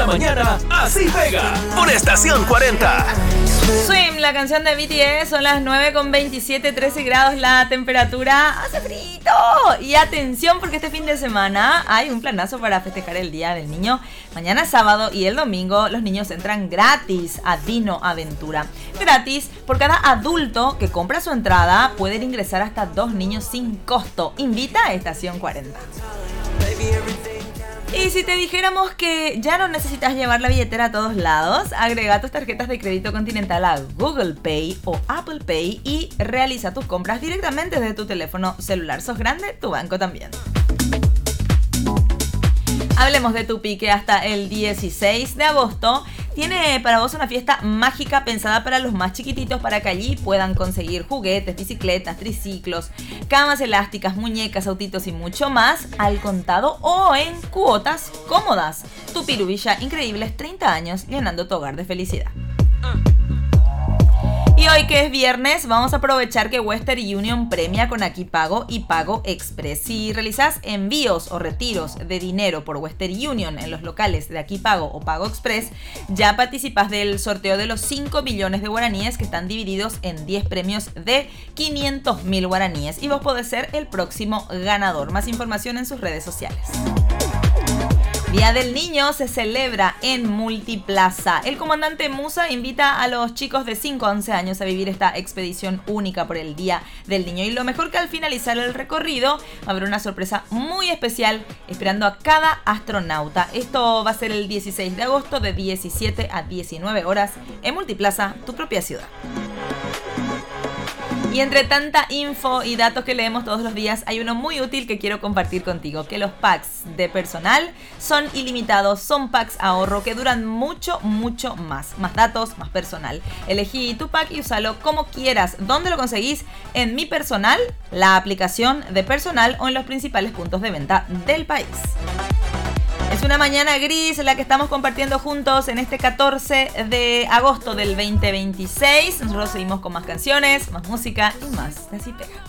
la mañana, así pega, por Estación 40. Swim, la canción de BTS, son las 9:27, 13 grados la temperatura. ¡Hace frito! Y atención, porque este fin de semana hay un planazo para festejar el Día del Niño. Mañana sábado y el domingo los niños entran gratis a Dino Aventura. Gratis, por cada adulto que compra su entrada pueden ingresar hasta 2 niños sin costo. Invita a Estación 40. Y si te dijéramos que ya no necesitas llevar la billetera a todos lados, agrega tus tarjetas de crédito Continental a Google Pay o Apple Pay y realiza tus compras directamente desde tu teléfono celular. ¿Sos grande? Tu banco también. Hablemos de Tupi, que hasta el 16 de agosto tiene para vos una fiesta mágica pensada para los más chiquititos, para que allí puedan conseguir juguetes, bicicletas, triciclos, camas elásticas, muñecas, autitos y mucho más al contado o en cuotas cómodas. Tupirubilla, increíbles 30 años llenando tu hogar de felicidad. Y hoy, que es viernes, vamos a aprovechar que Western Union premia con Aquí Pago y Pago Express. Si realizás envíos o retiros de dinero por Western Union en los locales de Aquí Pago o Pago Express, ya participás del sorteo de los 5 millones de guaraníes, que están divididos en 10 premios de 500.000 guaraníes. Y vos podés ser el próximo ganador. Más información en sus redes sociales. Día del Niño se celebra en Multiplaza. El comandante Musa invita a los chicos de 5 a 11 años a vivir esta expedición única por el Día del Niño. Y lo mejor, que al finalizar el recorrido va a haber una sorpresa muy especial esperando a cada astronauta. Esto va a ser el 16 de agosto de 17 a 19 horas en Multiplaza, tu propia ciudad. Y entre tanta info y datos que leemos todos los días, hay uno muy útil que quiero compartir contigo: que los packs de personal son ilimitados, son packs ahorro que duran mucho, mucho más. Más datos, más personal. Elegí tu pack y úsalo como quieras. ¿Dónde lo conseguís? En Mi Personal, la aplicación de personal, o en los principales puntos de venta del país. Es una mañana gris la que estamos compartiendo juntos en este 14 de agosto del 2026. Nosotros seguimos con más canciones, más música y más de Así Pega.